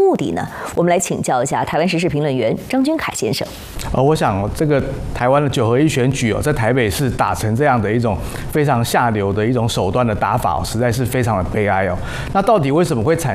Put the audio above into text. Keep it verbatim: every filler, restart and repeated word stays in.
目的呢？我们来请教一下台湾时事评论员张君凯先生。 呃，我想这个台湾的九合一选举哦，在台北市打成这样的一种非常下流的一种手段的打法哦，实在是非常的悲哀哦。那到底为什么会产